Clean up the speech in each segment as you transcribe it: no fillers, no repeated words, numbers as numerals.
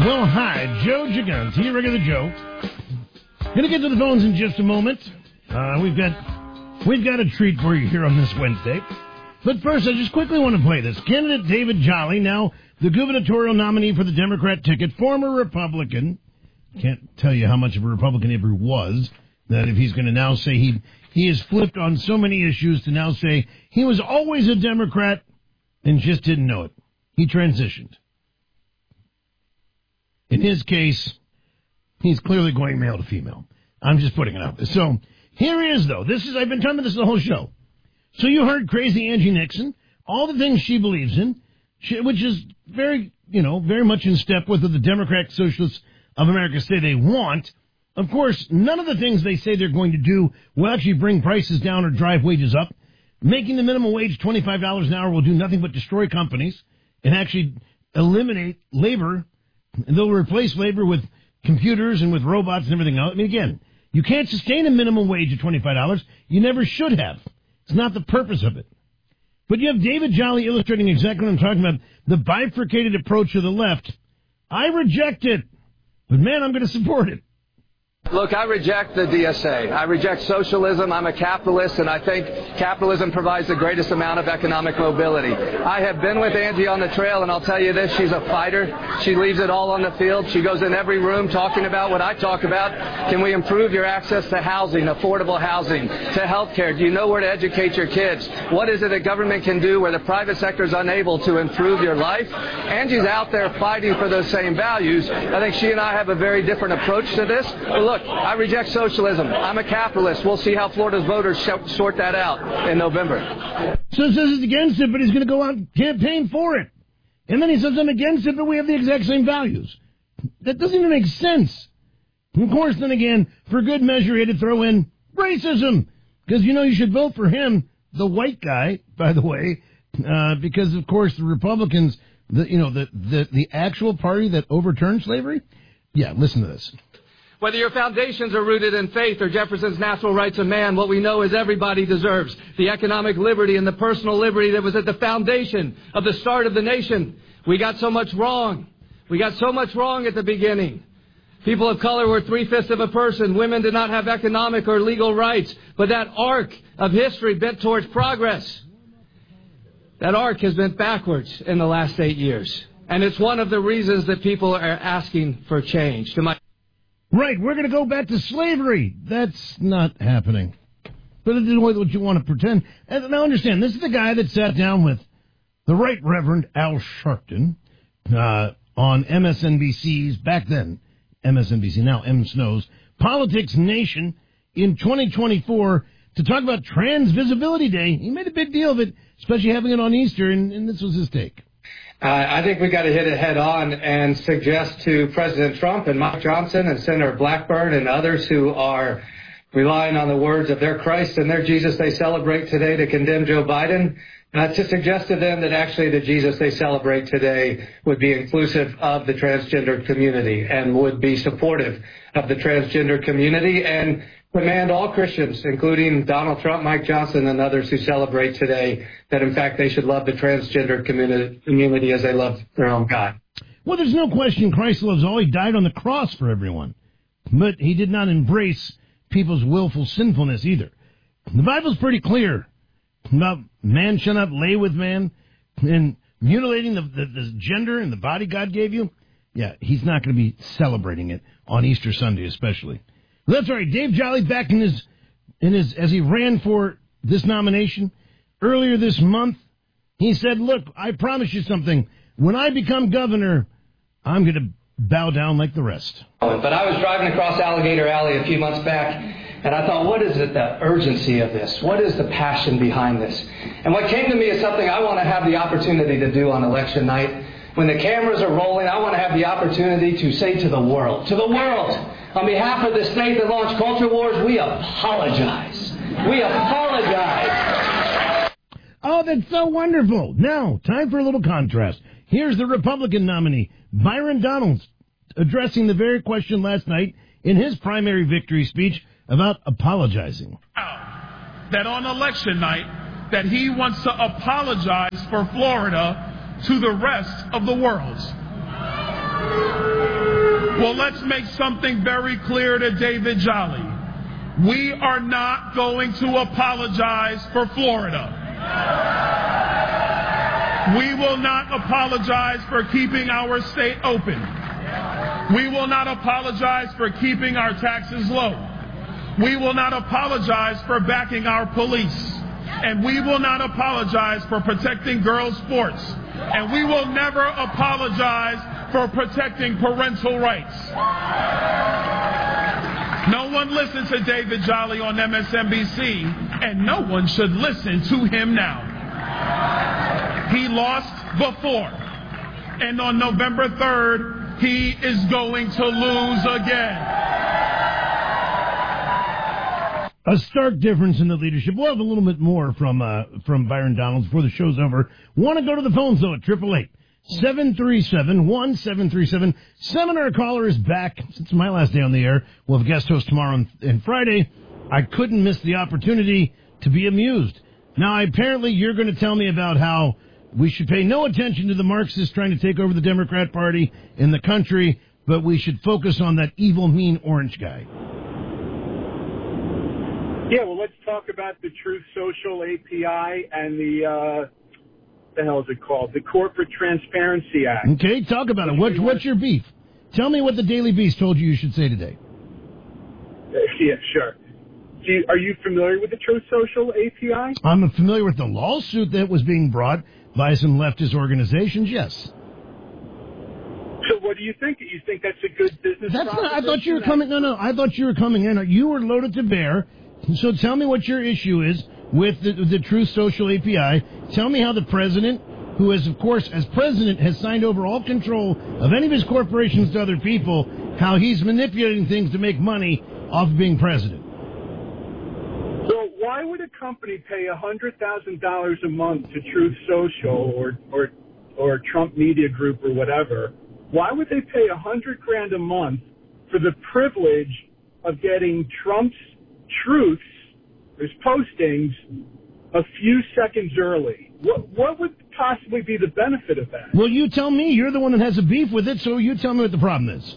Well, hi, Joe Gigante, regular Joe. Gonna get to the phones in just a moment. We've got a treat for you here on this Wednesday. But first, I just quickly want to play this. Candidate David Jolly, now the gubernatorial nominee for the Democrat ticket, former Republican. Can't tell you how much of a Republican he ever was, that if he's going to now say he has flipped on so many issues to now say he was always a Democrat and just didn't know it. He transitioned. In his case, he's clearly going male to female. I'm just putting it out there. So here he is, though. I've been talking about this the whole show. So you heard crazy Angie Nixon, all the things she believes in, which is very much in step with what the Democratic Socialists of America say they want. Of course, none of the things they say they're going to do will actually bring prices down or drive wages up. Making the minimum wage $25 an hour will do nothing but destroy companies and actually eliminate labor. And they'll replace labor with computers and with robots and everything else. I mean, again, you can't sustain a minimum wage of $25. You never should have. It's not the purpose of it. But you have David Jolly illustrating exactly what I'm talking about, the bifurcated approach of the left. I reject it, but man, I'm going to support it. Look, I reject the DSA. I reject socialism. I'm a capitalist, and I think capitalism provides the greatest amount of economic mobility. I have been with Angie on the trail, and I'll tell you this, she's a fighter. She leaves it all on the field. She goes in every room talking about what I talk about. Can we improve your access to housing, affordable housing, to health care? Do you know where to educate your kids? What is it that government can do where the private sector is unable to improve your life? Angie's out there fighting for those same values. I think she and I have a very different approach to this. But look, I reject socialism. I'm a capitalist. We'll see how Florida's voters sort that out in November. So he says he's against it, but he's going to go out and campaign for it. And then he says I'm against it, but we have the exact same values. That doesn't even make sense. And of course, then again, for good measure, he had to throw in racism. Because, you should vote for him, the white guy, by the way, because, of course, the Republicans, the actual party that overturned slavery. Yeah, listen to this. Whether your foundations are rooted in faith or Jefferson's natural rights of man, what we know is everybody deserves the economic liberty and the personal liberty that was at the foundation of the start of the nation. We got so much wrong. We got so much wrong at the beginning. People of color were 3/5 of a person. Women did not have economic or legal rights. But that arc of history bent towards progress, that arc has bent backwards in the last 8 years. And it's one of the reasons that people are asking for change. Right, we're going to go back to slavery. That's not happening. But it's what you want to pretend. And now understand, this is the guy that sat down with the Right Reverend Al Sharpton on MSNBC's, back then, MSNBC, now M. Snow's, Politics Nation in 2024 to talk about Trans Visibility Day. He made a big deal of it, especially having it on Easter, and this was his take. I think we got to hit it head on and suggest to President Trump and Mike Johnson and Senator Blackburn and others who are relying on the words of their Christ and their Jesus they celebrate today to condemn Joe Biden, to suggest to them that actually the Jesus they celebrate today would be inclusive of the transgender community and would be supportive of the transgender community and command all Christians, including Donald Trump, Mike Johnson, and others who celebrate today, that in fact they should love the transgender community as they love their own God. Well, there's no question Christ loves all. He died on the cross for everyone. But he did not embrace people's willful sinfulness either. The Bible's pretty clear about man shall not lay with man and mutilating the gender and the body God gave you. Yeah, he's not going to be celebrating it on Easter Sunday especially. That's right. Dave Jolly back in his as he ran for this nomination earlier this month, he said, look, I promise you something. When I become governor, I'm going to bow down like the rest. But I was driving across Alligator Alley a few months back, and I thought, what is it, the urgency of this? What is the passion behind this? And what came to me is something I want to have the opportunity to do on election night. When the cameras are rolling, I want to have the opportunity to say to the world, on behalf of the state that launched culture wars, we apologize. We apologize. Oh, that's so wonderful. Now, time for a little contrast. Here's the Republican nominee, Byron Donalds, addressing the very question last night in his primary victory speech about apologizing. That on election night, that he wants to apologize for Florida to the rest of the world. Well, let's make something very clear to David Jolly. We are not going to apologize for Florida. We will not apologize for keeping our state open. We will not apologize for keeping our taxes low. We will not apologize for backing our police. And we will not apologize for protecting girls' sports. And we will never apologize for protecting parental rights. No one listens to David Jolly on MSNBC, and no one should listen to him now. He lost before. And on November 3rd, he is going to lose again. A stark difference in the leadership. We'll have a little bit more from Byron Donalds before the show's over. Want to go to the phones, though, at 888-737-1737. Seminar caller is back. Since my last day on the air, we'll have a guest host tomorrow and Friday. I couldn't miss the opportunity to be amused. Now, apparently, you're going to tell me about how we should pay no attention to the Marxists trying to take over the Democrat Party in the country, but we should focus on that evil, mean orange guy. Yeah, well, let's talk about the Truth Social API and the hell is it called? The Corporate Transparency Act. Okay, talk about it. What's your beef? Tell me what the Daily Beast told you should say today. Yeah, sure. Are you familiar with the Truth Social API? I'm familiar with the lawsuit that was being brought by some leftist organizations, yes. So what do you think? You think that's a good business proposition? I thought you were coming. No. I thought you were coming in. You were loaded to bear. So tell me what your issue is with the Truth Social API. Tell me how the president, who is, of course, as president, has signed over all control of any of his corporations to other people, how he's manipulating things to make money off of being president. So why would a company pay $100,000 a month to Truth Social or Trump Media Group or whatever? Why would they pay $100,000 a month for the privilege of getting Trump's truths, his postings, a few seconds early? What would possibly be the benefit of that? Well, you tell me. You're the one that has a beef with it, so you tell me what the problem is.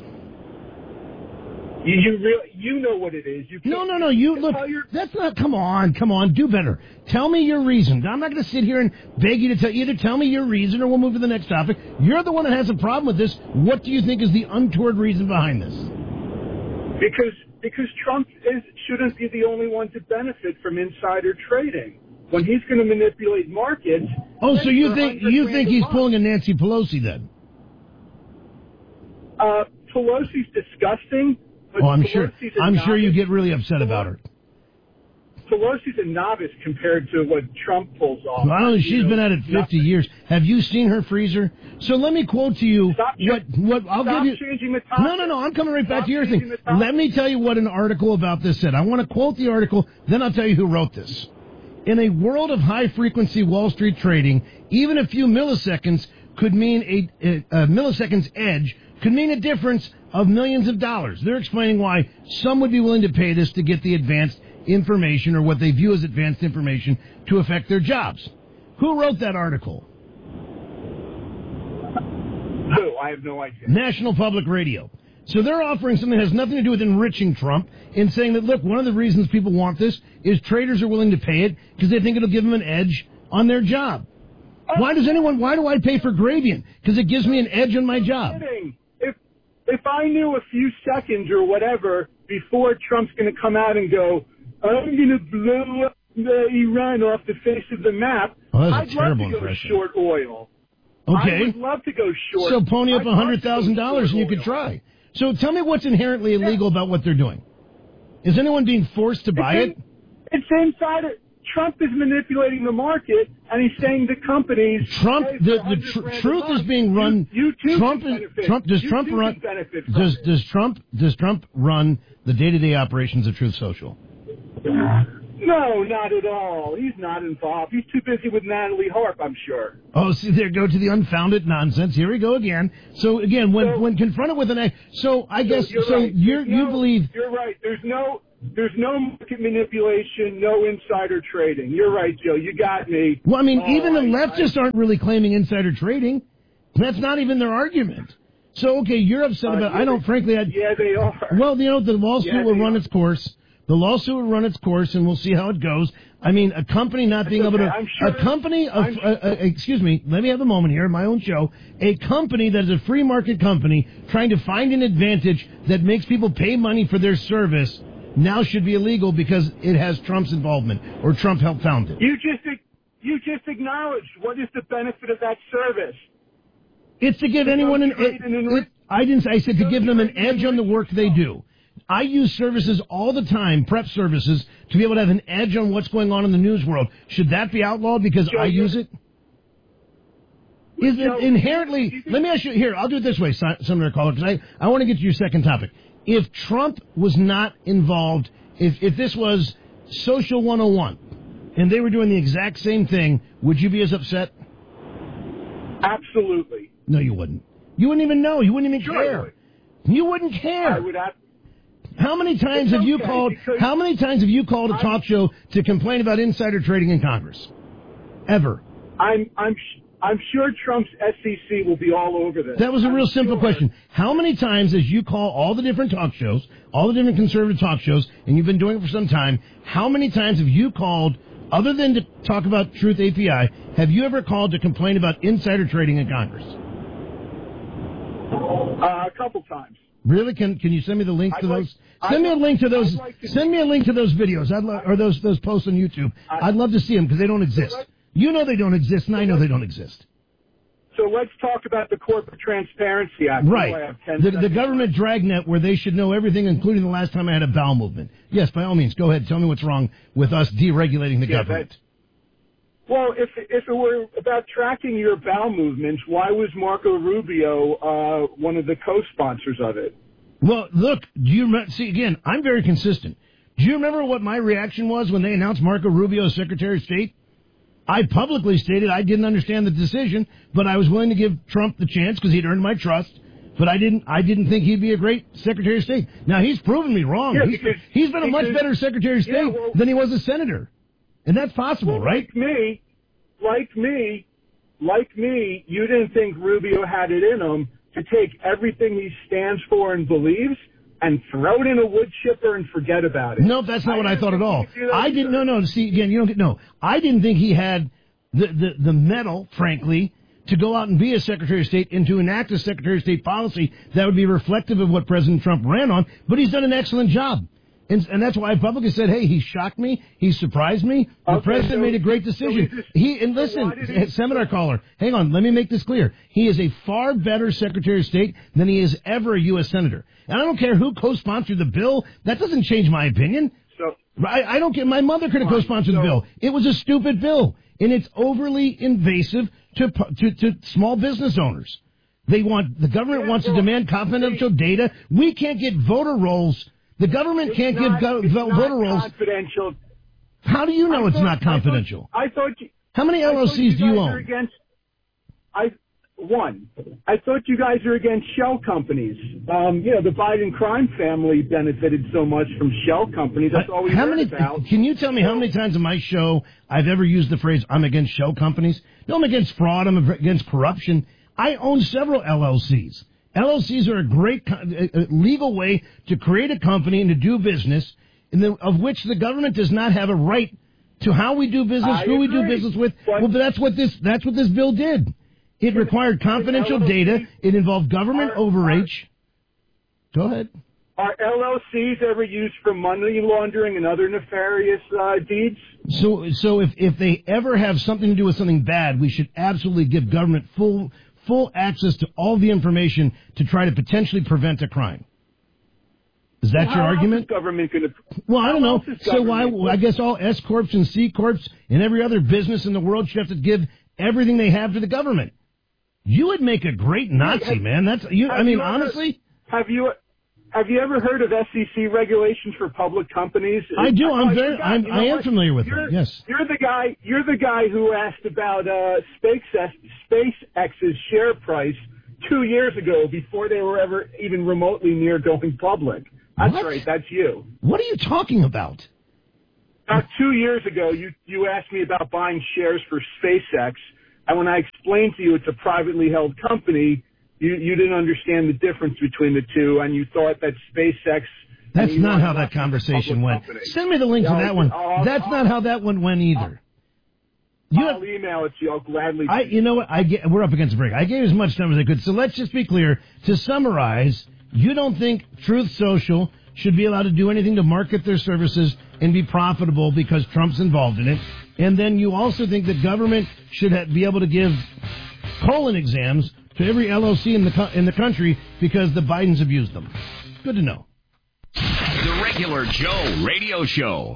You know what it is. No. You look. That's not. Come on. Do better. Tell me your reason. I'm not going to sit here and beg you to either tell me your reason or we'll move to the next topic. You're the one that has a problem with this. What do you think is the untoward reason behind this? Because Trump shouldn't be the only one to benefit from insider trading. When he's going to manipulate markets. Oh, so you think he's pulling a Nancy Pelosi then? Pelosi's disgusting. But I'm sure you get really upset about her. Pelosi's a novice compared to what Trump pulls off. Well, she's been at it 50 years. Have you seen her freezer? So let me quote to you what I'll give you. Changing the topic. No. I'm coming right back to your thing. Let me tell you what an article about this said. I want to quote the article, then I'll tell you who wrote this. In a world of high-frequency Wall Street trading, even a few milliseconds could mean a millisecond's edge could mean a difference of millions of dollars. They're explaining why some would be willing to pay this to get the advanced information or what they view as advanced information to affect their jobs. Who wrote that article? Who? I have no idea. National Public Radio. So they're offering something that has nothing to do with enriching Trump in saying that, look, one of the reasons people want this is traders are willing to pay it because they think it'll give them an edge on their job. Why do I pay for Gradient? Because it gives me an edge on my job. If I knew a few seconds or whatever before Trump's going to come out and go, I'm going to blow up Iran off the face of the map, I'd love to go short oil. Okay. I would love to go short. So pony up $100,000 and you could try. So tell me what's inherently illegal about what they're doing. Is anyone being forced to buy it? It's insider. Trump is manipulating the market, and he's saying to companies, the truth is being run. Does Trump run the day-to-day operations of Truth Social? No, not at all. He's not involved. He's too busy with Natalie Harp, I'm sure. Oh, see, there go to the unfounded nonsense. Here we go again. So again, when confronted with you believe you're right. There's no market manipulation, no insider trading. You're right, Joe. You got me. Well, I mean, even the leftists aren't really claiming insider trading. That's not even their argument. So, okay, you're upset about, I don't, frankly, yeah, they are. Well, you know, the lawsuit will run are. its course. The lawsuit will run its course, and we'll see how it goes. I mean, a company not being able to, excuse me, let me have a moment here, my own show. A company that is a free market company trying to find an advantage that makes people pay money for their service now should be illegal because it has Trump's involvement or Trump helped found it. You just acknowledged what is the benefit of that service. It's to give anyone I said to give them an edge on the work they do. I use services all the time, prep services, to be able to have an edge on what's going on in the news world. Should that be outlawed because I use it? Is it inherently... Let me ask you... Here, I'll do it this way, Senator Caller, because I want to get to your second topic. If Trump was not involved, if this was Social 101, and they were doing the exact same thing, would you be as upset? Absolutely. No, you wouldn't. You wouldn't even know. You wouldn't even care. You wouldn't care. I would have... How many times have you called? How many times have you called a talk show to complain about insider trading in Congress? Ever? I'm sure Trump's SEC will be all over this. That was a real simple question. How many times as you call all the different talk shows, all the different conservative talk shows, and you've been doing it for some time, how many times have you called, other than to talk about Truth API, have you ever called to complain about insider trading in Congress? A couple times. Really? Can you send me the link to those? Send me a link to those. Send me a link to those videos. Or those posts on YouTube. I'd love to see them because they don't exist. You know they don't exist, and I know they don't exist. So let's talk about the Corporate Transparency Act. Right. The government dragnet where they should know everything, including the last time I had a bowel movement. Yes, by all means, go ahead. Tell me what's wrong with us deregulating the government. Well, if it were about tracking your bowel movements, why was Marco Rubio one of the co-sponsors of it? Well, look, do you remember? See, again, I'm very consistent. Do you remember what my reaction was when they announced Marco Rubio as Secretary of State? I publicly stated I didn't understand the decision, but I was willing to give Trump the chance because he'd earned my trust. But I didn't think he'd be a great Secretary of State. Now, he's proven me wrong. Yeah, he's been a much better Secretary of State than he was a senator. And that's possible, right? Like me, you didn't think Rubio had it in him to take everything he stands for and believes and throw it in a wood chipper and forget about it. No, that's not what I thought at all. I didn't. No. See, again, you don't get. No, I didn't think he had the mettle, frankly, to go out and be a Secretary of State and to enact a Secretary of State policy that would be reflective of what President Trump ran on. But he's done an excellent job. And that's why I publicly said, hey, he shocked me. He surprised me. The president made a great decision. Seminar caller, hang on. Let me make this clear. He is a far better Secretary of State than he is ever a U.S. Senator. And I don't care who co-sponsored the bill. That doesn't change my opinion. I don't care. My mother could have co-sponsored the bill. It was a stupid bill. And it's overly invasive to small business owners. The government wants to demand confidential data. We can't get voter rolls. The government can't give voter rolls. Confidential. How do you know it's not confidential? How many LLCs do you own? I thought you guys are against shell companies. The Biden crime family benefited so much from shell companies. That's all we heard about. Can you tell me how many times in my show I've ever used the phrase, I'm against shell companies? No, I'm against fraud. I'm against corruption. I own several LLCs. LLCs are a great legal way to create a company and to do business, of which the government does not have a right to how we do business, who we do business with. Well, that's what this bill did. It required confidential data. It involved government overreach. Go ahead. Are LLCs ever used for money laundering and other nefarious deeds? So if they ever have something to do with something bad, we should absolutely give government full access to all the information to try to potentially prevent a crime. Is that your argument? Government gonna, well, I don't know. So why? I guess all S corps and C corps and every other business in the world should have to give everything they have to the government. You would make a great Nazi, man. Honestly. Have you ever heard of SEC regulations for public companies? I do. I am familiar with them. Yes. You're the guy who asked about SpaceX's share price 2 years ago before they were ever even remotely near going public. That's what? Right. That's you. What are you talking about? About 2 years ago, you asked me about buying shares for SpaceX, and when I explained to you it's a privately held company, you didn't understand the difference between the two, and you thought that SpaceX. That's not how that conversation went. Send me the link to that one. That's not how that one went either. I'll email it to you. I'll gladly. You know what? We're up against a break. I gave as much time as I could. So let's just be clear. To summarize, you don't think Truth Social should be allowed to do anything to market their services and be profitable because Trump's involved in it. And then you also think that government should be able to give colon exams to every LLC in the country because the Bidens abused them. Good to know. The Regular Joe Radio Show.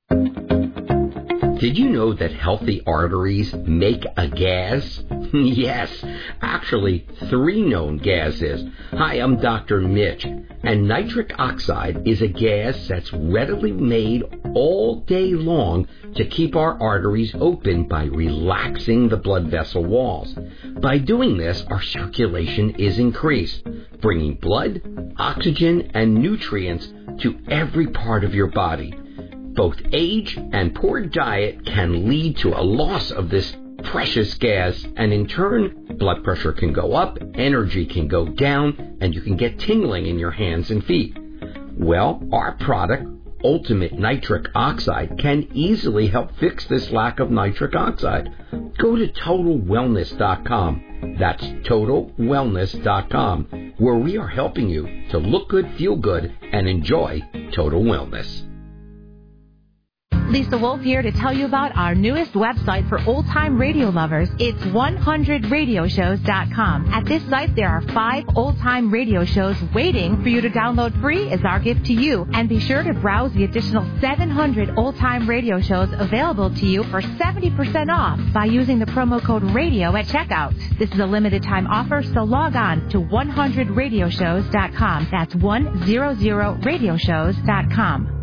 Did you know that healthy arteries make a gas? Yes, actually 3 known gases. Hi, I'm Dr. Mitch, and nitric oxide is a gas that's readily made all day long to keep our arteries open by relaxing the blood vessel walls. By doing this, our circulation is increased, bringing blood, oxygen, and nutrients to every part of your body. Both age and poor diet can lead to a loss of this precious gas, and in turn, blood pressure can go up, energy can go down, and you can get tingling in your hands and feet. Well, our product, Ultimate Nitric Oxide, can easily help fix this lack of nitric oxide. Go to TotalWellness.com. That's TotalWellness.com, where we are helping you to look good, feel good, and enjoy total wellness. Lisa Wolf here to tell you about our newest website for old-time radio lovers. It's 100radioshows.com. At this site, there are 5 old-time radio shows waiting for you to download free as our gift to you. And be sure to browse the additional 700 old-time radio shows available to you for 70% off by using the promo code RADIO at checkout. This is a limited-time offer, so log on to 100radioshows.com. That's 100radioshows.com.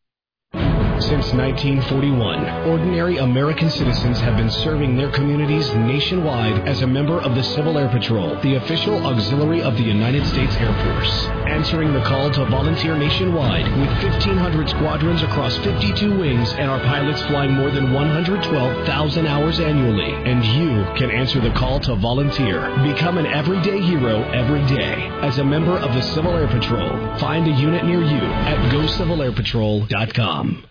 Since 1941, ordinary American citizens have been serving their communities nationwide as a member of the Civil Air Patrol, the official auxiliary of the United States Air Force. Answering the call to volunteer nationwide with 1,500 squadrons across 52 wings and our pilots flying more than 112,000 hours annually. And you can answer the call to volunteer. Become an everyday hero every day as a member of the Civil Air Patrol. Find a unit near you at GoCivilAirPatrol.com.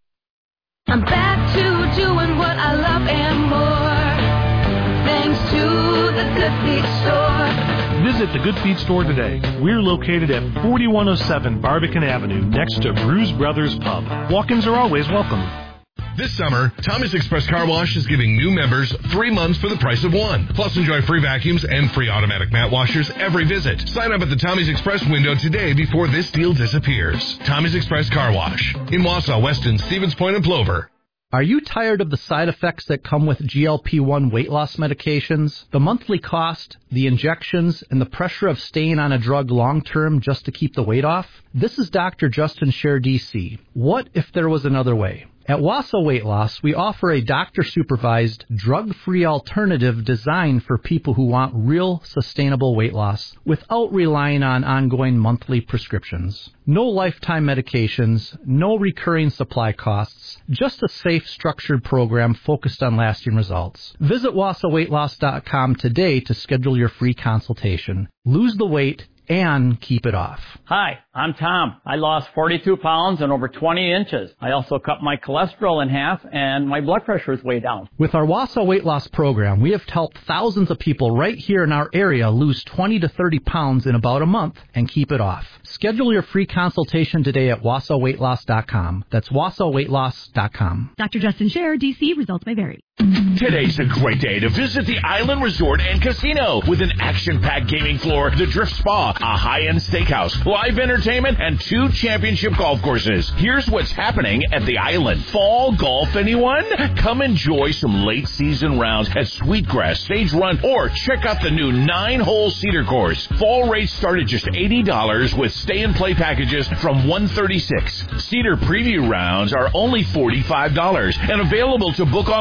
I'm back to doing what I love and more, thanks to the Good Feet Store. Visit the Good Feet Store today. We're located at 4107 Barbican Avenue, next to Bruise Brothers Pub. Walk-ins are always welcome. This summer, Tommy's Express Car Wash is giving new members 3 months for the price of 1. Plus, enjoy free vacuums and free automatic mat washers every visit. Sign up at the Tommy's Express window today before this deal disappears. Tommy's Express Car Wash in Wausau, Weston, Stevens Point, and Plover. Are you tired of the side effects that come with GLP-1 weight loss medications? The monthly cost, the injections, and the pressure of staying on a drug long-term just to keep the weight off? This is Dr. Justin Scher, DC. What if there was another way? At Wausau Weight Loss, we offer a doctor-supervised, drug-free alternative designed for people who want real, sustainable weight loss without relying on ongoing monthly prescriptions. No lifetime medications, no recurring supply costs, just a safe, structured program focused on lasting results. Visit WausauWeightLoss.com today to schedule your free consultation. Lose the weight and keep it off. Hi, I'm Tom. I lost 42 pounds and over 20 inches. I also cut my cholesterol in half and my blood pressure is way down. With our Wausau Weight Loss program, we have helped thousands of people right here in our area lose 20 to 30 pounds in about a month and keep it off. Schedule your free consultation today at WausauWeightLoss.com. That's WausauWeightLoss.com. Dr. Justin Scher, DC. Results may vary. Today's a great day to visit the Island Resort and Casino with an action-packed gaming floor, the Drift Spa, a high-end steakhouse, live entertainment, and 2 championship golf courses. Here's what's happening at the Island. Fall golf, anyone? Come enjoy some late-season rounds at Sweetgrass, Stage Run, or check out the new 9-hole Cedar course. Fall rates start at just $80 with stay-and-play packages from $136. Cedar preview rounds are only $45 and available to book online.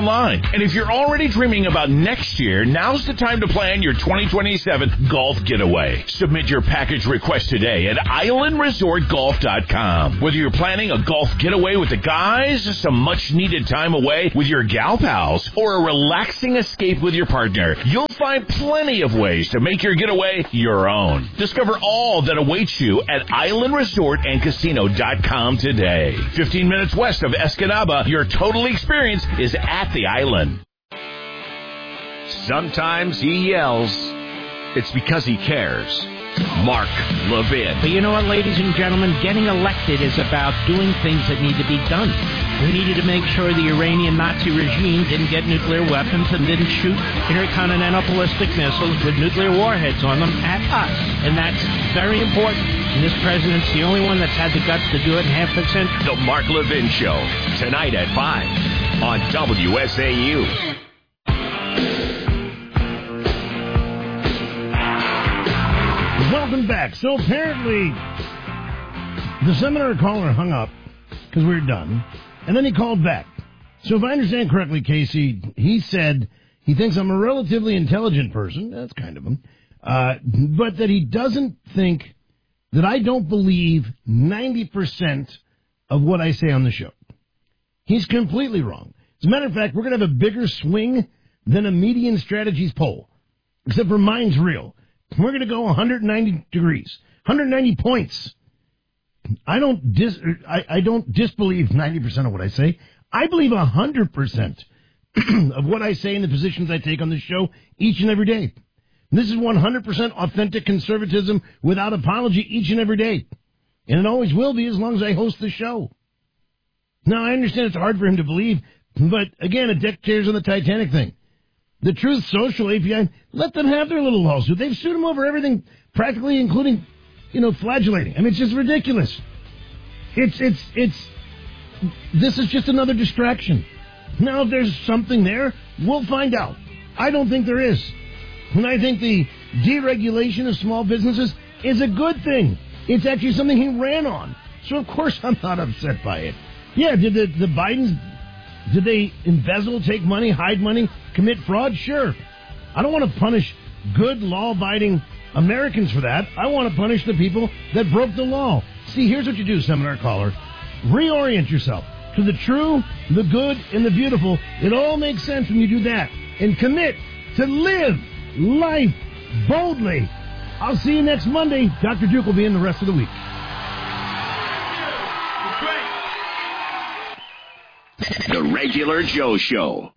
And if you're already dreaming about next year, now's the time to plan your 2027 golf getaway. Submit your package request today at islandresortgolf.com. Whether you're planning a golf getaway with the guys, some much-needed time away with your gal pals, or a relaxing escape with your partner, you'll find plenty of ways to make your getaway your own. Discover all that awaits you at islandresortandcasino.com today. 15 minutes west of Escanaba, your total experience is at the island. Sometimes he yells. It's because he cares. Mark Levin. But you know what, ladies and gentlemen? Getting elected is about doing things that need to be done. We needed to make sure the Iranian Nazi regime didn't get nuclear weapons and didn't shoot intercontinental ballistic missiles with nuclear warheads on them at us. And that's very important. And this president's the only one that's had the guts to do it in half a century. The Mark Levin Show, tonight at 5 on WSAU. Welcome back. So apparently, the seminar caller hung up because we were done, and then he called back. So if I understand correctly, Casey, he said he thinks I'm a relatively intelligent person. That's kind of him. But that he doesn't think that I don't believe 90% of what I say on the show. He's completely wrong. As a matter of fact, we're going to have a bigger swing than a median strategies poll, except for mine's real. We're going to go 190 degrees, 190 points. I don't disbelieve 90% of what I say. I believe 100% of what I say and the positions I take on this show each and every day. And this is 100% authentic conservatism without apology each and every day. And it always will be as long as I host the show. Now, I understand it's hard for him to believe, but again, a deck chairs on the Titanic thing. The Truth Social API, let them have their little lawsuit. They've sued him over everything, practically including, flagellating. I mean, it's just ridiculous. This is just another distraction. Now, if there's something there, we'll find out. I don't think there is. And I think the deregulation of small businesses is a good thing. It's actually something he ran on. So, of course, I'm not upset by it. Yeah, did the Bidens, did they embezzle, take money, hide money, commit fraud? Sure. I don't want to punish good, law-abiding Americans for that. I want to punish the people that broke the law. See, here's what you do, seminar caller. Reorient yourself to the true, the good, and the beautiful. It all makes sense when you do that. And commit to live life boldly. I'll see you next Monday. Dr. Duke will be in the rest of the week. The Regular Joe Show.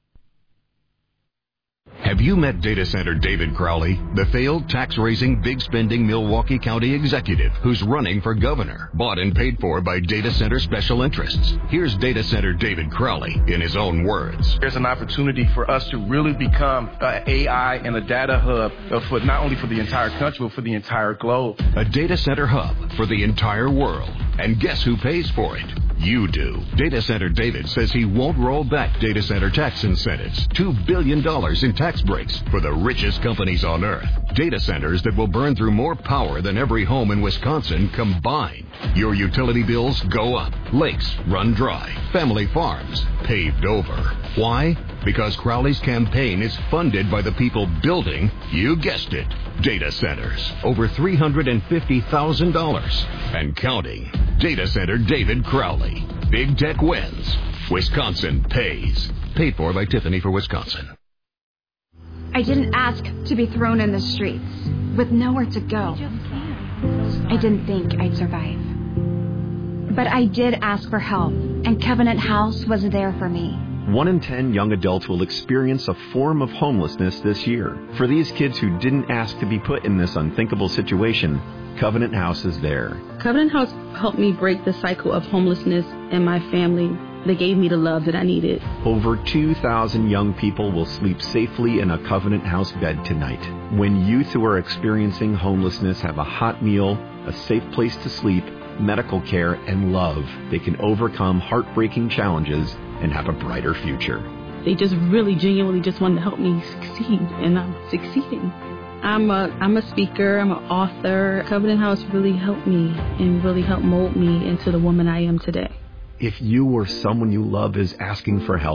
Have you met data center David Crowley, the failed tax-raising, big-spending Milwaukee County executive who's running for governor, bought and paid for by data center special interests? Here's data center David Crowley in his own words. There's an opportunity for us to really become an AI and a data hub for not only for the entire country, but for the entire globe. A data center hub for the entire world. And guess who pays for it? You do. Data Center David says he won't roll back data center tax incentives. $2 billion in tax breaks for the richest companies on earth. Data centers that will burn through more power than every home in Wisconsin combined. Your utility bills go up. Lakes run dry. Family farms paved over. Why? Because Crowley's campaign is funded by the people building, you guessed it, data centers. Over $350,000 and counting. Data Center David Crowley. Big tech wins. Wisconsin pays. Paid for by Tiffany for Wisconsin. I didn't ask to be thrown in the streets with nowhere to go. I didn't think I'd survive. But I did ask for help, and Covenant House was there for me. 1 in 10 young adults will experience a form of homelessness this year. For these kids who didn't ask to be put in this unthinkable situation, Covenant House is there. Covenant House helped me break the cycle of homelessness in my family. They gave me the love that I needed. Over 2,000 young people will sleep safely in a Covenant House bed tonight. When youth who are experiencing homelessness have a hot meal, a safe place to sleep, medical care, and love, they can overcome heartbreaking challenges and have a brighter future. They just really genuinely just wanted to help me succeed, and I'm succeeding. I'm a speaker, I'm an author. Covenant House really helped me and really helped mold me into the woman I am today. If you or someone you love is asking for help,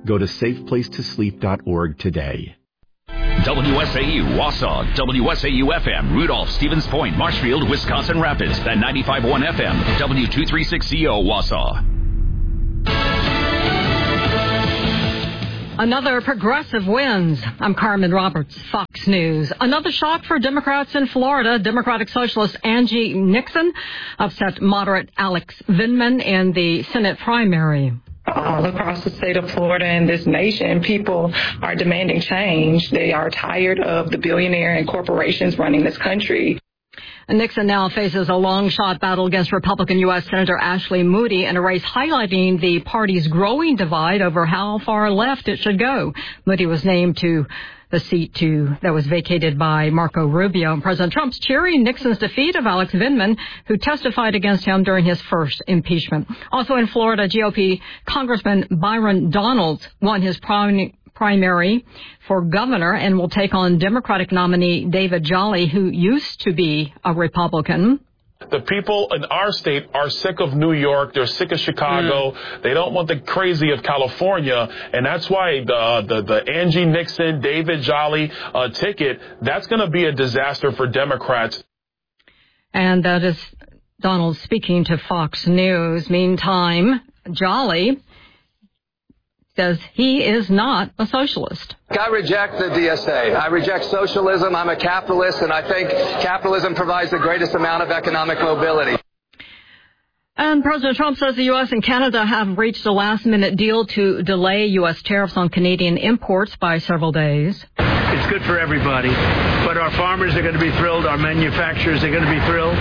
Go to safeplacetosleep.org today. WSAU, Wausau, WSAU-FM, Rudolph, Stevens Point, Marshfield, Wisconsin Rapids, and 95.1 FM, W236CO, Wausau. Another progressive wins. I'm Carmen Roberts, Fox News. Another shock for Democrats in Florida. Democratic Socialist Angie Nixon upset moderate Alex Vindman in the Senate primary. All across the state of Florida and this nation, people are demanding change. They are tired of the billionaire and corporations running this country. Nixon now faces a long-shot battle against Republican U.S. Senator Ashley Moody in a race highlighting the party's growing divide over how far left it should go. Moody was named to the seat that was vacated by Marco Rubio. President Trump's cheering Nixon's defeat of Alex Vindman, who testified against him during his first impeachment. Also in Florida, GOP Congressman Byron Donalds won his primary for governor and will take on Democratic nominee David Jolly, who used to be a Republican. The people in our state are sick of New York. They're sick of Chicago. They don't want the crazy of California. And that's why the Angie Nixon, David Jolly ticket, that's going to be a disaster for Democrats. And that is Donald speaking to Fox News. Meantime, Jolly says he is not a socialist. I reject the DSA. I reject socialism. I'm a capitalist, and I think capitalism provides the greatest amount of economic mobility. And President Trump says the U.S. and Canada have reached a last-minute deal to delay U.S. tariffs on Canadian imports by several days. It's good for everybody, but our farmers are going to be thrilled. Our manufacturers are going to be thrilled.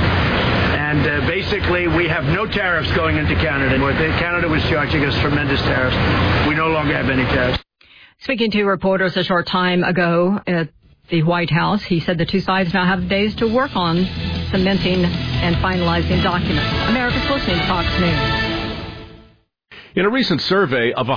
And basically, we have no tariffs going into Canada. Canada was charging us tremendous tariffs. We no longer have any tariffs. Speaking to reporters a short time ago at the White House, he said the two sides now have days to work on cementing and finalizing documents. America's listening to Fox News. In a recent survey of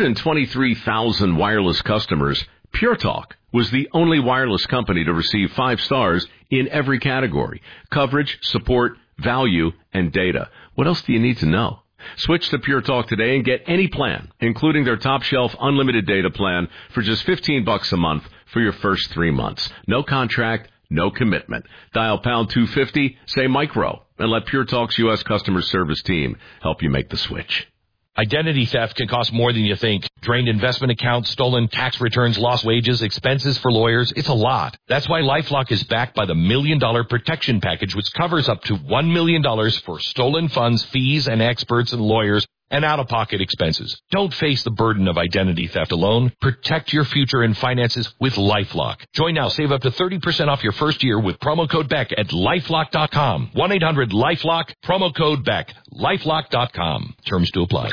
123,000 wireless customers, Pure Talk was the only wireless company to receive 5 stars in every category: coverage, support, value, and data. What else do you need to know? Switch to Pure Talk today and get any plan, including their top shelf unlimited data plan, for just $15 a month for your first 3 months. No contract, no commitment. Dial pound 250, say micro, and let Pure Talk's U.S. customer service team help you make the switch. Identity theft can cost more than you think. Drained investment accounts, stolen tax returns, lost wages, expenses for lawyers. It's a lot. That's why LifeLock is backed by the $1 Million Protection Package, which covers up to $1 million for stolen funds, fees, and experts and lawyers, and out-of-pocket expenses. Don't face the burden of identity theft alone. Protect your future and finances with LifeLock. Join now. Save up to 30% off your first year with promo code BECK at LifeLock.com. 1-800-LifeLock, promo code BECK. LifeLock.com. Terms to apply.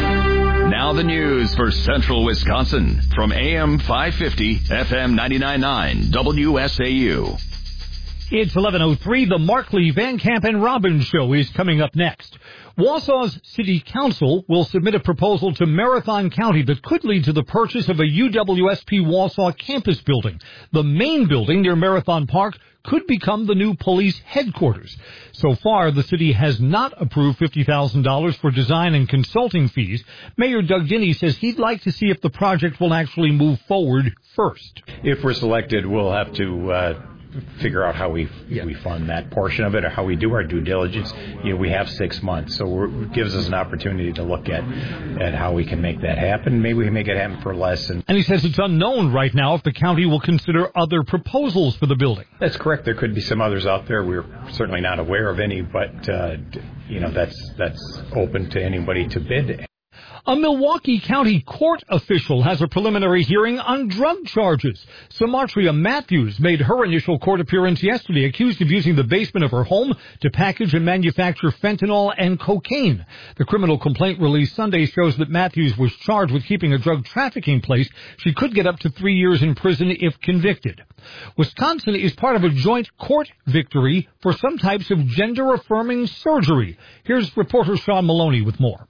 Now the news for Central Wisconsin from AM 550, FM 99.9, WSAU. It's 11:03. The Markley, Van Camp, and Robbins Show is coming up next. Wausau's City Council will submit a proposal to Marathon County that could lead to the purchase of a UWSP Wausau campus building. The main building near Marathon Park could become the new police headquarters. So far, the city has not approved $50,000 for design and consulting fees. Mayor Doug Dinney says he'd like to see if the project will actually move forward first. If we're selected, we'll have to figure out how we fund that portion of it, or how we do our due diligence. We have 6 months, so it gives us an opportunity to look at how we can make that happen. Maybe we can make it happen for less. And he says it's unknown right now if the county will consider other proposals for the building. That's correct. There could be some others out there. We're certainly not aware of any, but that's open to anybody to bid. A Milwaukee County court official has a preliminary hearing on drug charges. Samatria Matthews made her initial court appearance yesterday, accused of using the basement of her home to package and manufacture fentanyl and cocaine. The criminal complaint released Sunday shows that Matthews was charged with keeping a drug trafficking place. She could get up to 3 years in prison if convicted. Wisconsin is part of a joint court victory for some types of gender-affirming surgery. Here's reporter Sean Maloney with more.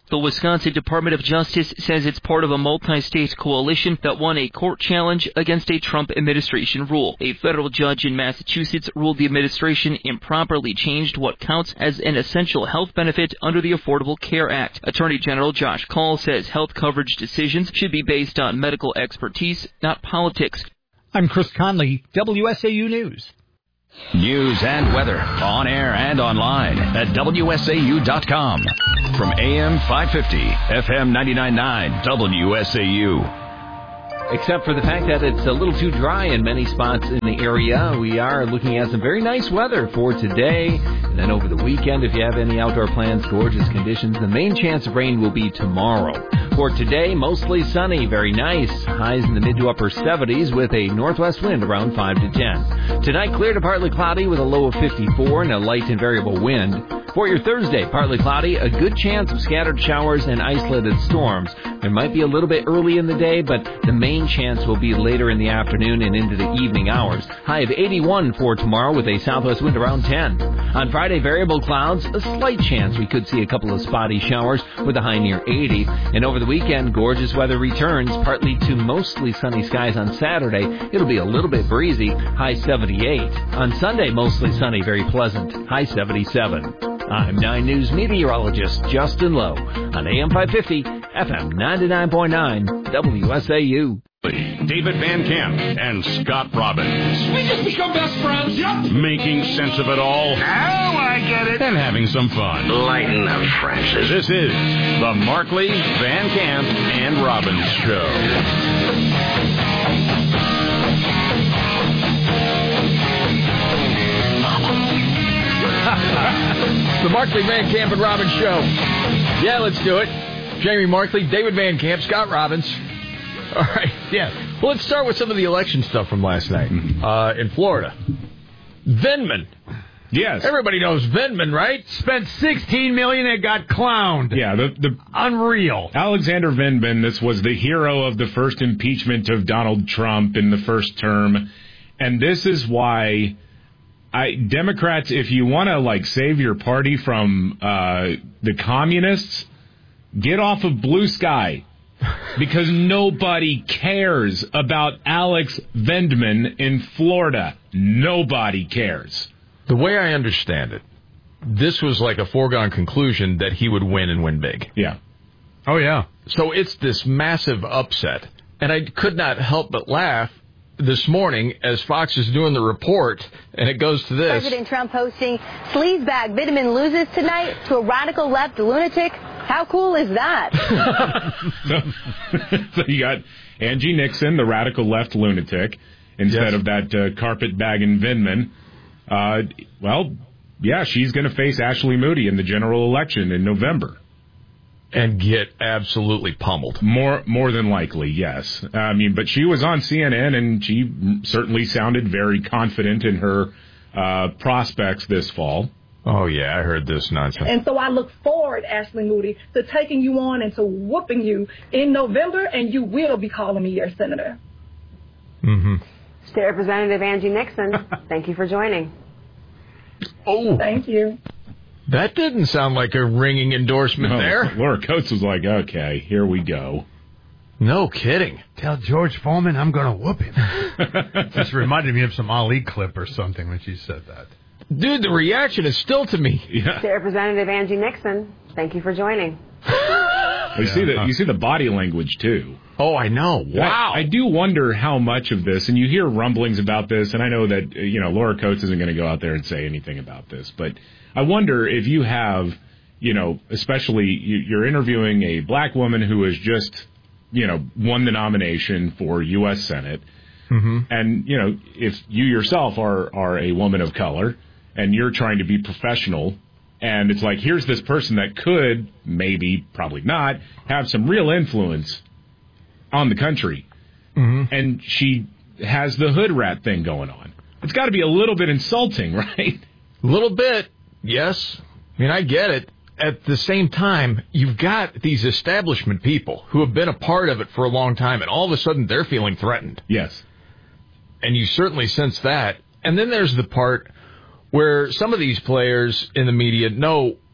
The Wisconsin Department of Justice says it's part of a multi-state coalition that won a court challenge against a Trump administration rule. A federal judge in Massachusetts ruled the administration improperly changed what counts as an essential health benefit under the Affordable Care Act. Attorney General Josh Kaul says health coverage decisions should be based on medical expertise, not politics. I'm Chris Conley, WSAU News. News and weather on air and online at WSAU.com. From AM 550, FM 99.9, WSAU. Except for the fact that it's a little too dry in many spots in the area. We are looking at some very nice weather for today. And then over the weekend, if you have any outdoor plans, gorgeous conditions. The main chance of rain will be tomorrow. For today, mostly sunny, very nice. Highs in the mid to upper 70s with a northwest wind around 5 to 10. Tonight, clear to partly cloudy with a low of 54 and a light and variable wind. For your Thursday, partly cloudy, a good chance of scattered showers and isolated storms. There might be a little bit early in the day, but the main chance will be later in the afternoon and into the evening hours. High of 81 for tomorrow with a southwest wind around 10. On Friday, variable clouds, a slight chance we could see a couple of spotty showers with a high near 80. And over the weekend, gorgeous weather returns, partly to mostly sunny skies on Saturday. It'll be a little bit breezy, high 78. On Sunday, mostly sunny, very pleasant, high 77. I'm 9 News meteorologist Justin Lowe on AM 550, FM 99.9, WSAU. David Van Camp and Scott Robbins. We just become best friends. Yep. Making sense of it all. Now I get it. And having some fun. Lighten up, Francis. This is the Markley, Van Camp, and Robbins Show. The Markley, Van Camp, and Robbins Show. Yeah, let's do it. Jamie Markley, David Van Camp, Scott Robbins. All right, yeah. Well, let's start with some of the election stuff from last night in Florida. Vindman. Yes. Everybody knows Vindman, right? Spent $16 million and got clowned. Yeah, the unreal. Alexander Vindman, this was the hero of the first impeachment of Donald Trump in the first term. And this is why Democrats, if you want to save your party from the communists, get off of Blue Sky. Because nobody cares about Alex Vindman in Florida. Nobody cares. The way I understand it, this was like a foregone conclusion that he would win and win big. Yeah. Oh, yeah. So it's this massive upset. And I could not help but laugh this morning as Fox is doing the report, and it goes to this. President Trump posting, sleazebag Vindman loses tonight to a radical left lunatic. How cool is that? So you got Angie Nixon, the radical left lunatic, instead of that carpetbagging Vindman. She's going to face Ashley Moody in the general election in November. And get absolutely pummeled. More than likely, yes. But she was on CNN, and she certainly sounded very confident in her prospects this fall. Oh, yeah, I heard this nonsense. And so I look forward, Ashley Moody, to taking you on and to whooping you in November, and you will be calling me your senator. Mm-hmm. State Representative Angie Nixon, thank you for joining. Oh. Thank you. That didn't sound like a ringing endorsement there. Laura Coates was like, okay, here we go. No kidding. Tell George Foreman I'm going to whoop him. Just reminded me of some Ali clip or something when she said that. Dude, the reaction is still to me. Yeah. State Representative Angie Nixon, thank you for joining. You see the body language, too. Oh, I know. Wow. I do wonder how much of this, and you hear rumblings about this, and I know that, Laura Coates isn't going to go out there and say anything about this, but I wonder if you have, especially you're interviewing a black woman who has just, won the nomination for U.S. Senate, and, if you yourself are a woman of color, and you're trying to be professional, and it's like, here's this person that could, maybe, probably not, have some real influence on the country. Mm-hmm. And she has the hood rat thing going on. It's got to be a little bit insulting, right? A little bit, yes. I get it. At the same time, you've got these establishment people who have been a part of it for a long time, and all of a sudden they're feeling threatened. Yes. And you certainly sense that. And then there's the part where some of these players in the media know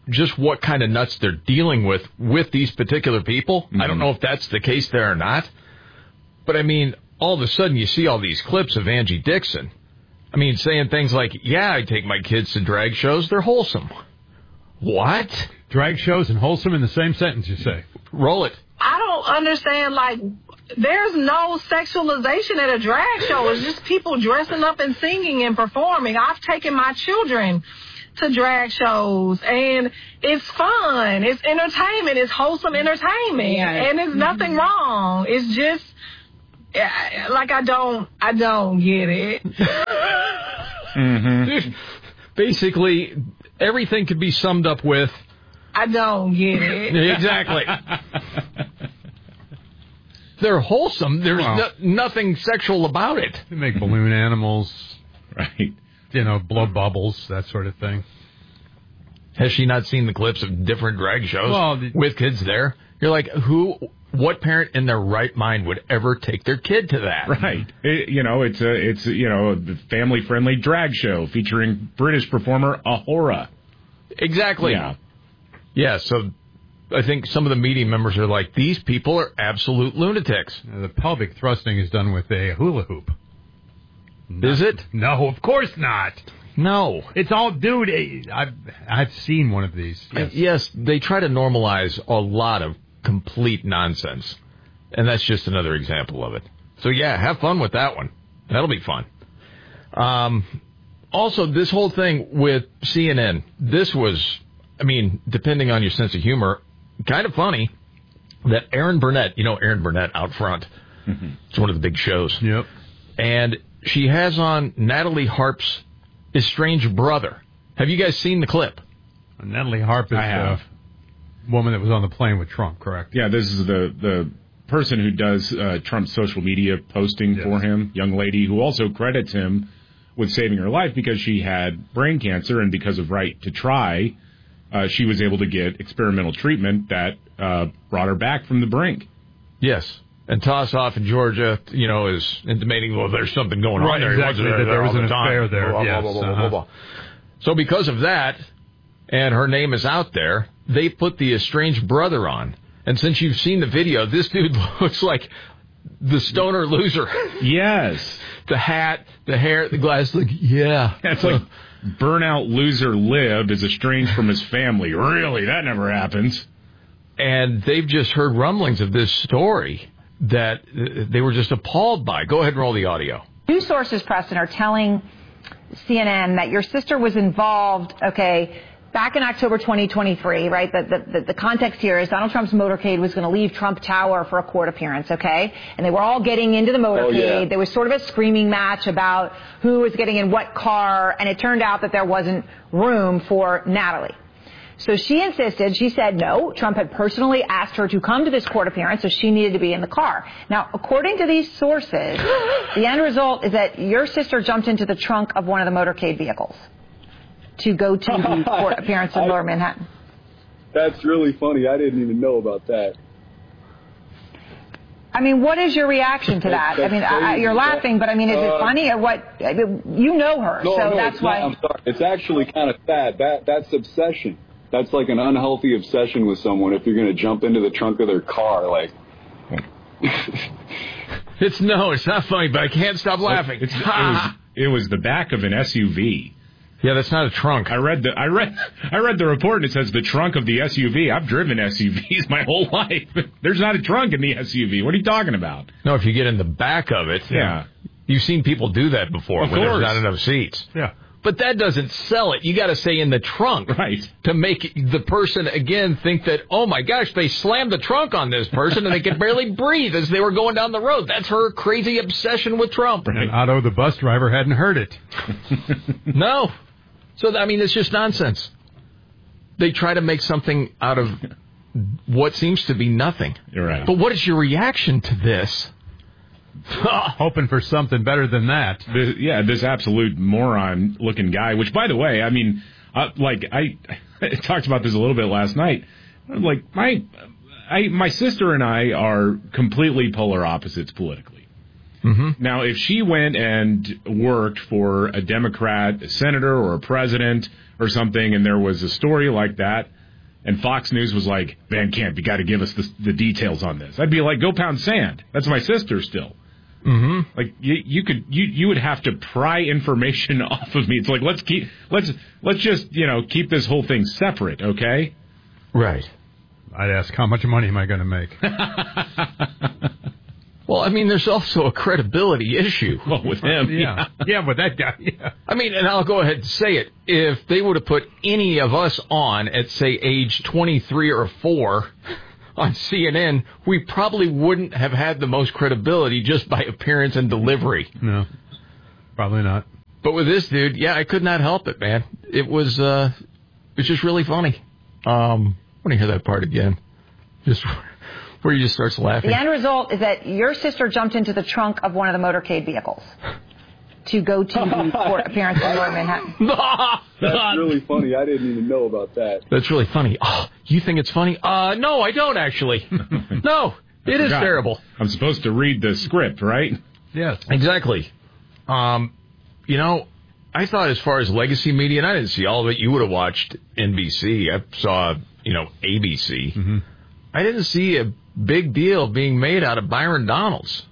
just what kind of nuts they're dealing with these particular people. I don't know if that's the case there or not. But, I mean, all of a sudden you see all these clips of Angie Dixon. I mean, saying things like, yeah, I take my kids to drag shows. They're wholesome. What? Drag shows and wholesome in the same sentence, you say? Roll it. I don't understand, like, there's no sexualization at a drag show. It's just people dressing up and singing and performing. I've taken my children to drag shows, and it's fun. It's entertainment. It's wholesome entertainment. Yeah. And there's nothing wrong. It's just, like, I don't get it. Basically, everything could be summed up with, I don't get it. Exactly. They're wholesome. There's nothing sexual about it. They make balloon animals. Right. You know, blow bubbles, that sort of thing. Has she not seen the clips of different drag shows with kids there? You're like, what parent in their right mind would ever take their kid to that? Right. It's a family-friendly drag show featuring British performer Ahura. Exactly. Yeah, so I think some of the media members are like, these people are absolute lunatics. The pelvic thrusting is done with a hula hoop. Is it? No, of course not. No. It's all, dude, I've seen one of these. Yes, they try to normalize a lot of complete nonsense. And that's just another example of it. So, yeah, have fun with that one. That'll be fun. Also, this whole thing with CNN, this was, I mean, depending on your sense of humor, kind of funny that Erin Burnett, Erin Burnett out front. It's one of the big shows. Yep. And she has on Natalie Harp's estranged brother. Have you guys seen the clip? Natalie Harp is the woman that was on the plane with Trump, correct? Yeah, this is the person who does Trump's social media posting for him, young lady who also credits him with saving her life because she had brain cancer, and because of Right to Try, she was able to get experimental treatment that brought her back from the brink. Yes. And Tossoff in Georgia, is intimating, well, there's something going on there. Exactly, that there was an affair there. Blah, blah, blah. So because of that, and her name is out there, they put the estranged brother on. And since you've seen the video, this dude looks like the stoner loser. Yes. The hat, the hair, the glasses. Like, yeah. It's like burnout loser Lib is estranged from his family. Really? That never happens. And they've just heard rumblings of this story that they were just appalled by. Go ahead and roll the audio. News sources, Preston, are telling CNN that your sister was involved, back in October 2023, right? The context here is Donald Trump's motorcade was going to leave Trump Tower for a court appearance, And they were all getting into the motorcade. There was sort of a screaming match about who was getting in what car, and it turned out that there wasn't room for Natalie. So she insisted, she said no, Trump had personally asked her to come to this court appearance, so she needed to be in the car. Now, according to these sources, the end result is that your sister jumped into the trunk of one of the motorcade vehicles to go to the court appearance in Lower Manhattan. That's really funny. I didn't even know about that. I mean, what is your reaction to that? I mean, you're laughing, but I mean, is it funny or what? I mean, you know her, so that's why. I'm sorry. It's actually kind of sad. That's obsession. That's like an unhealthy obsession with someone if you're going to jump into the trunk of their car, like. It's not funny, but I can't stop laughing. It was the back of an SUV. Yeah, that's not a trunk. I read the report, and it says the trunk of the SUV. I've driven SUVs my whole life. There's not a trunk in the SUV. What are you talking about? No, if you get in the back of it. Yeah. You've seen people do that before when there's not enough seats. Yeah. But that doesn't sell it. You got to say in the trunk. Right. To make the person, again, think that, oh, my gosh, they slammed the trunk on this person and they could barely breathe as they were going down the road. That's her crazy obsession with Trump. And Otto, the bus driver, hadn't heard it. No. So, I mean, it's just nonsense. They try to make something out of what seems to be nothing. You're right. But what is your reaction to this? Hoping for something better than that. This absolute moron-looking guy, which, by the way, I mean, I talked about this a little bit last night. Like, my sister and I are completely polar opposites politically. Mm-hmm. Now, if she went and worked for a Democrat, a senator, or a president, or something, and there was a story like that, and Fox News was like, Van Camp, you got to give us the details on this. I'd be like, go pound sand. That's my sister still. Mm-hmm. Like you would have to pry information off of me. It's like let's just keep this whole thing separate, okay? Right. I'd ask, how much money am I going to make? Well, I mean, there's also a credibility issue. Well, with him, yeah. Yeah, but that guy, yeah. I mean, and I'll go ahead and say it. If they would have put any of us on at, say, age 23 or 4 on CNN, we probably wouldn't have had the most credibility just by appearance and delivery. No, probably not. But with this dude, yeah, I could not help it, man. It was just really funny. I want to hear that part again. Just where he just starts laughing. The end result is that your sister jumped into the trunk of one of the motorcade vehicles to go to the court appearance in Lower Manhattan. That's really funny. I didn't even know about that. That's really funny. Oh, you think it's funny? No, I don't actually. No, it is terrible. I'm supposed to read the script, right? Yes. Exactly. I thought as far as legacy media, and I didn't see all of it. You would have watched NBC. I saw, ABC. Mm-hmm. I didn't see a big deal being made out of Byron Donalds.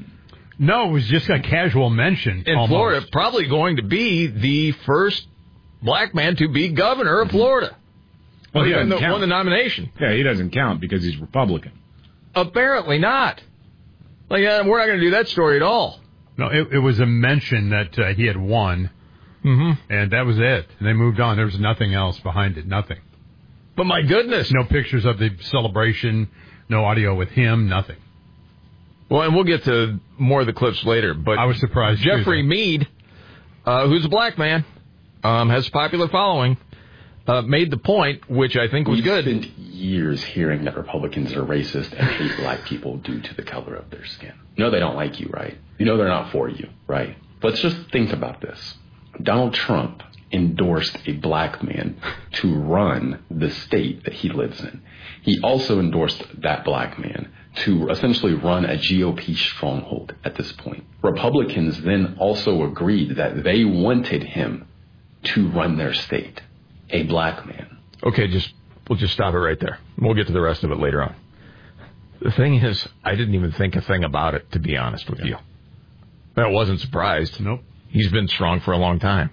No, it was just a casual mention. In Florida, probably going to be the first black man to be governor of Florida. Well, he won doesn't the nomination. Yeah, he doesn't count because he's Republican. Apparently not. Like, we're not going to do that story at all. No, it was a mention that he had won, and that was it. And they moved on. There was nothing else behind it, nothing. But my goodness. No pictures of the celebration, no audio with him, nothing. Well, and we'll get to more of the clips later, but I was surprised. Jeffrey Mead, who's a black man, has a popular following, made the point, which I think was good. We've spent years hearing that Republicans are racist and hate black people due to the color of their skin. You know they don't like you, right? You know they're not for you, right? Let's just think about this. Donald Trump endorsed a black man to run the state that he lives in. He also endorsed that black man to essentially run a GOP stronghold at this point. Republicans then also agreed that they wanted him to run their state, a black man. Okay, we'll just stop it right there. We'll get to the rest of it later on. The thing is, I didn't even think a thing about it, to be honest with you. I wasn't surprised. Nope. He's been strong for a long time.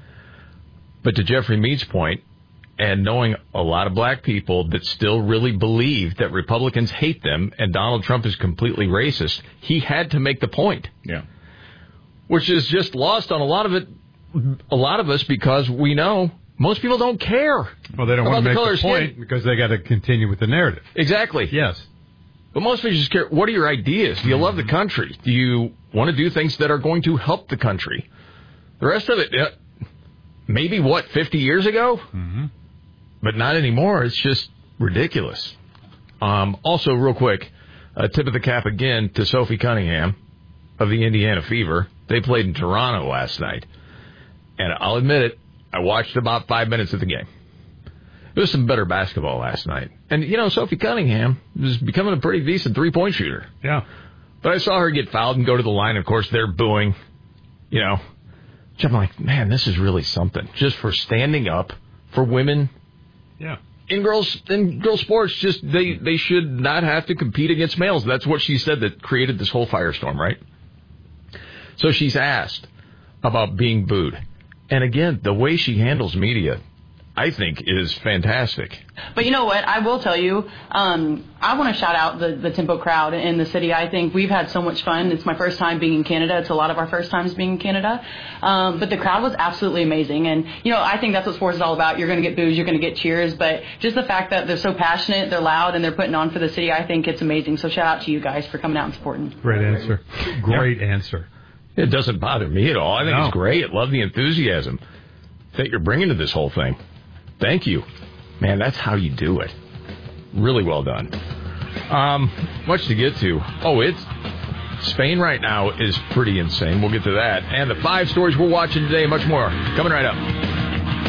But to Jeffrey Mead's point, and knowing a lot of black people that still really believe that Republicans hate them and Donald Trump is completely racist, he had to make the point. Yeah. Which is just lost on a lot of us because we know most people don't care. Well, they don't want to make the point skin. because they got to continue with the narrative. Exactly. Yes. But most people just care, what are your ideas? Do you love the country? Do you want to do things that are going to help the country? The rest of it, maybe 50 years ago? Mm-hmm. But not anymore. It's just ridiculous. Also, real quick, a tip of the cap again to Sophie Cunningham of the Indiana Fever. They played in Toronto last night. And I'll admit it, I watched about 5 minutes of the game. There was some better basketball last night. And, Sophie Cunningham is becoming a pretty decent three-point shooter. Yeah. But I saw her get fouled and go to the line. Of course, they're booing, I'm like, man, this is really something. Just for standing up for women. Yeah. In girls sports, just they should not have to compete against males. That's what she said that created this whole firestorm, right? So she's asked about being booed. And again, the way she handles media, I think, is fantastic. But you know what? I will tell you, I want to shout out the Tempo crowd in the city. I think we've had so much fun. It's my first time being in Canada. It's a lot of our first times being in Canada. But the crowd was absolutely amazing. And, I think that's what sports is all about. You're going to get boos, you're going to get cheers. But just the fact that they're so passionate, they're loud, and they're putting on for the city, I think it's amazing. So shout out to you guys for coming out and supporting. Great answer. Great answer. It doesn't bother me at all. I think it's great. I love the enthusiasm that you're bringing to this whole thing. Thank you. Man, that's how you do it. Really well done. Much to get to. Spain right now is pretty insane. We'll get to that. And the 5 stories we're watching today, much more. Coming right up.